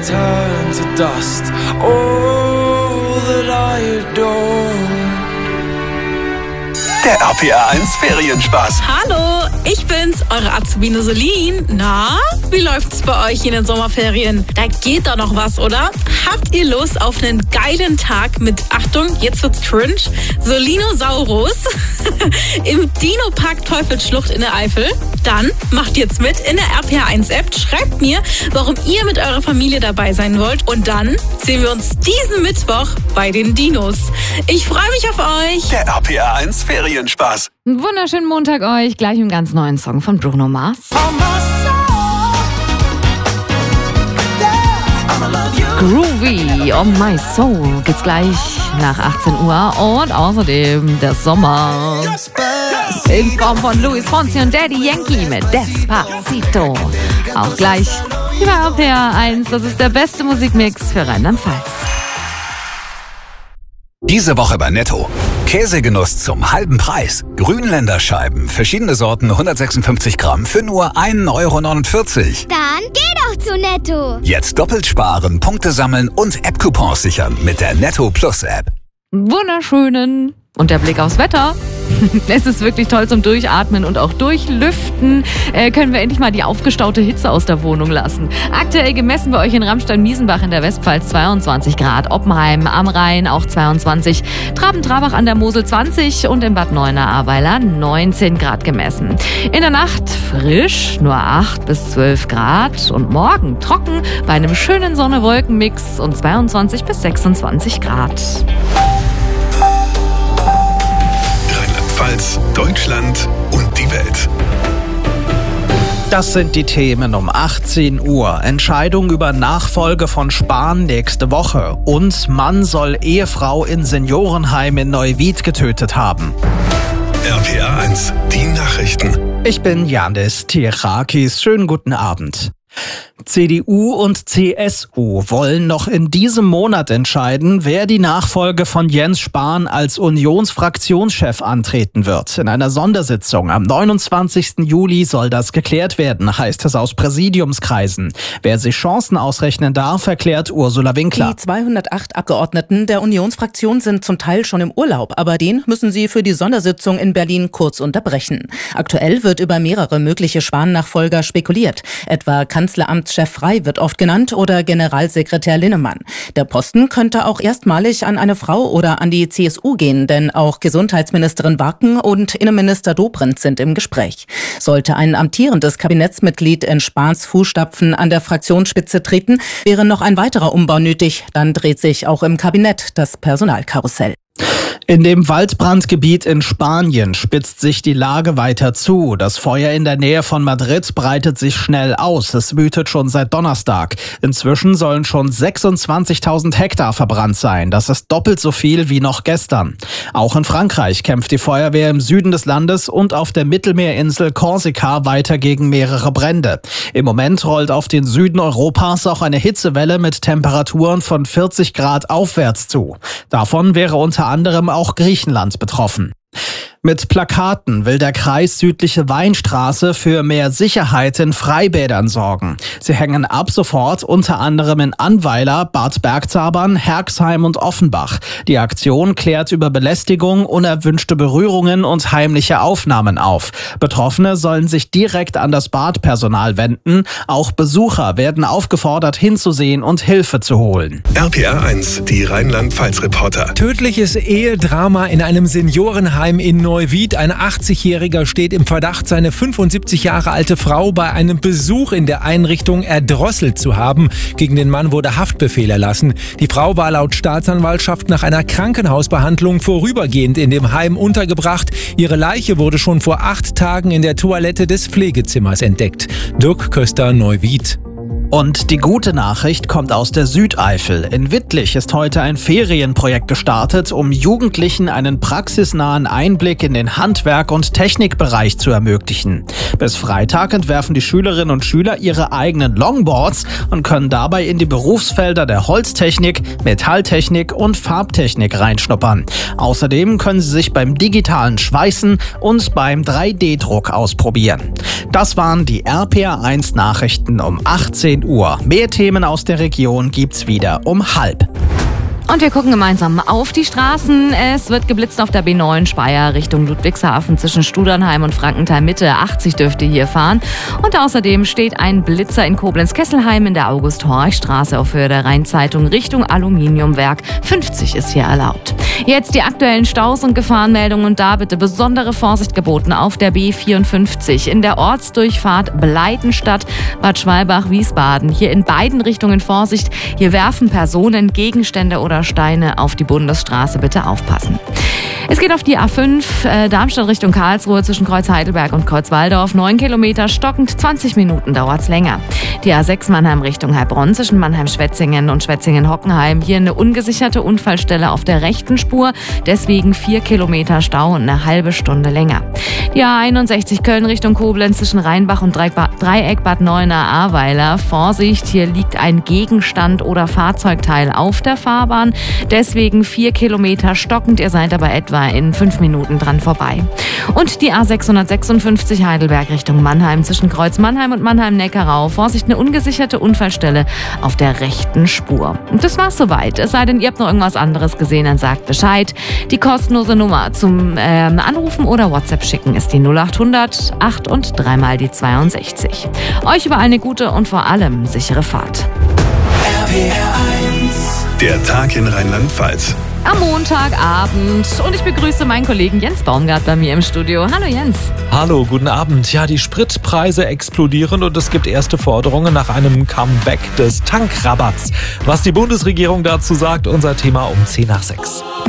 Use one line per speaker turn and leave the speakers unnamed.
turn to dust. All that I adored.
Der RPA 1 Ferienspaß.
Hallo, ich bin's, eure Azubine Solin. Na, wie läuft's bei euch in den Sommerferien? Da geht doch noch was, oder? Habt ihr Lust auf einen geilen Tag mit, Achtung, jetzt wird's cringe, Solinosaurus im Dino-Park Teufelsschlucht in der Eifel? Dann macht jetzt mit in der RPA 1 App, schreibt mir, warum ihr mit eurer Familie dabei sein wollt und dann sehen wir uns diesen Mittwoch bei den Dinos. Ich freue mich auf euch.
Der RPA 1 Ferienspaß.
Einen wunderschönen Montag euch, gleich mit einem ganz neuen Song von Bruno Mars. Groovy on My Soul geht's gleich nach 18 Uhr und außerdem der Sommer in Form von Luis Fonsi und Daddy Yankee mit Despacito. Auch gleich über RPA 1, das ist der beste Musikmix für Rheinland-Pfalz.
Diese Woche bei Netto. Käsegenuss zum halben Preis. Grünländerscheiben, verschiedene Sorten, 156 Gramm für nur 1,49 Euro.
Dann geh doch zu Netto.
Jetzt doppelt sparen, Punkte sammeln und App-Coupons sichern mit der Netto Plus App.
Wunderschönen. Und der Blick aufs Wetter. Es ist wirklich toll zum Durchatmen und auch durchlüften. Können wir endlich mal die aufgestaute Hitze aus der Wohnung lassen. Aktuell gemessen bei euch in Ramstein-Miesenbach in der Westpfalz 22 Grad, Oppenheim am Rhein auch 22, Traben-Trabach an der Mosel 20 und in Bad Neuenahr-Ahrweiler 19 Grad gemessen. In der Nacht frisch, nur 8 bis 12 Grad und morgen trocken bei einem schönen Sonne-Wolken-Mix und 22 bis 26 Grad.
Rheinland-Pfalz, Deutschland und die Welt.
Das sind die Themen um 18 Uhr. Entscheidung über Nachfolge von Spahn nächste Woche. Und Mann soll Ehefrau in Seniorenheim in Neuwied getötet haben.
RPA 1, die Nachrichten.
Ich bin Janis Tirakis. Schönen guten Abend. CDU und CSU wollen noch in diesem Monat entscheiden, wer die Nachfolge von Jens Spahn als Unionsfraktionschef antreten wird. In einer Sondersitzung am 29. Juli soll das geklärt werden, heißt es aus Präsidiumskreisen. Wer sich Chancen ausrechnen darf, erklärt Ursula Winkler.
Die 208 Abgeordneten der Unionsfraktion sind zum Teil schon im Urlaub, aber den müssen sie für die Sondersitzung in Berlin kurz unterbrechen. Aktuell wird über mehrere mögliche Spahn-Nachfolger spekuliert, etwa Kanzleramtschef Frey wird oft genannt oder Generalsekretär Linnemann. Der Posten könnte auch erstmalig an eine Frau oder an die CSU gehen, denn auch Gesundheitsministerin Wacken und Innenminister Dobrindt sind im Gespräch. Sollte ein amtierendes Kabinettsmitglied in Spahns Fußstapfen an der Fraktionsspitze treten, wäre noch ein weiterer Umbau nötig. Dann dreht sich auch im Kabinett das Personalkarussell.
In dem Waldbrandgebiet in Spanien spitzt sich die Lage weiter zu. Das Feuer in der Nähe von Madrid breitet sich schnell aus. Es wütet schon seit Donnerstag. Inzwischen sollen schon 26.000 Hektar verbrannt sein. Das ist doppelt so viel wie noch gestern. Auch in Frankreich kämpft die Feuerwehr im Süden des Landes und auf der Mittelmeerinsel Korsika weiter gegen mehrere Brände. Im Moment rollt auf den Süden Europas auch eine Hitzewelle mit Temperaturen von 40 Grad aufwärts zu. Davon wäre unter anderem auch Griechenland betroffen. Mit Plakaten will der Kreis Südliche Weinstraße für mehr Sicherheit in Freibädern sorgen. Sie hängen ab sofort unter anderem in Annweiler, Bad Bergzabern, Herxheim und Offenbach. Die Aktion klärt über Belästigung, unerwünschte Berührungen und heimliche Aufnahmen auf. Betroffene sollen sich direkt an das Badpersonal wenden. Auch Besucher werden aufgefordert, hinzusehen und Hilfe zu holen.
RPA 1, die Rheinland-Pfalz-Reporter.
Tödliches Ehedrama in einem Seniorenheim in Neuwied. Ein 80-Jähriger steht im Verdacht, seine 75 Jahre alte Frau bei einem Besuch in der Einrichtung erdrosselt zu haben. Gegen den Mann wurde Haftbefehl erlassen. Die Frau war laut Staatsanwaltschaft nach einer Krankenhausbehandlung vorübergehend in dem Heim untergebracht. Ihre Leiche wurde schon vor 8 Tagen in der Toilette des Pflegezimmers entdeckt. Dirk Köster, Neuwied.
Und die gute Nachricht kommt aus der Südeifel. In Wittlich ist heute ein Ferienprojekt gestartet, um Jugendlichen einen praxisnahen Einblick in den Handwerk- und Technikbereich zu ermöglichen. Bis Freitag entwerfen die Schülerinnen und Schüler ihre eigenen Longboards und können dabei in die Berufsfelder der Holztechnik, Metalltechnik und Farbtechnik reinschnuppern. Außerdem können sie sich beim digitalen Schweißen und beim 3D-Druck ausprobieren. Das waren die RPA 1 Nachrichten um 18 18 Uhr. Mehr Themen aus der Region gibt's wieder um 12:30.
Und wir gucken gemeinsam auf die Straßen. Es wird geblitzt auf der B9 Speyer Richtung Ludwigshafen zwischen Studernheim und Frankenthal Mitte. 80 dürft ihr hier fahren. Und außerdem steht ein Blitzer in Koblenz-Kesselheim in der August-Horch-Straße auf Höhe der Rheinzeitung Richtung Aluminiumwerk. 50 ist hier erlaubt. Jetzt die aktuellen Staus und Gefahrenmeldungen und da bitte besondere Vorsicht geboten auf der B54 in der Ortsdurchfahrt Bleitenstadt, Bad Schwalbach, Wiesbaden. Hier in beiden Richtungen Vorsicht. Hier werfen Personen Gegenstände oder Steine auf die Bundesstraße. Bitte aufpassen. Es geht auf die A5 Darmstadt Richtung Karlsruhe zwischen Kreuz Heidelberg und Kreuz Walldorf. 9 Kilometer stockend, 20 Minuten dauert's länger. Die A6 Mannheim Richtung Heilbronn zwischen Mannheim-Schwetzingen und Schwetzingen-Hockenheim. Hier eine ungesicherte Unfallstelle auf der rechten Spur. Deswegen 4 Kilometer Stau und eine halbe Stunde länger. Die A61 Köln Richtung Koblenz zwischen Rheinbach und Dreieck Bad Neuenahr-Ahrweiler. Vorsicht, hier liegt ein Gegenstand oder Fahrzeugteil auf der Fahrbahn. Deswegen 4 Kilometer stockend. Ihr seid aber etwa in 5 Minuten dran vorbei. Und die A656 Heidelberg Richtung Mannheim zwischen Kreuz Mannheim und Mannheim-Neckarau. Vorsicht, eine ungesicherte Unfallstelle auf der rechten Spur. Und das war's soweit. Es sei denn, ihr habt noch irgendwas anderes gesehen, dann sagt Bescheid. Die kostenlose Nummer zum Anrufen oder WhatsApp schicken ist die 0800 8 und 3 mal die 62. Euch überall eine gute und vor allem sichere Fahrt.
Der Tag in Rheinland-Pfalz.
Am Montagabend und ich begrüße meinen Kollegen Jens Baumgart bei mir im Studio. Hallo Jens.
Hallo, guten Abend. Ja, die Spritpreise explodieren und es gibt erste Forderungen nach einem Comeback des Tankrabatts. Was die Bundesregierung dazu sagt, unser Thema um 5:10.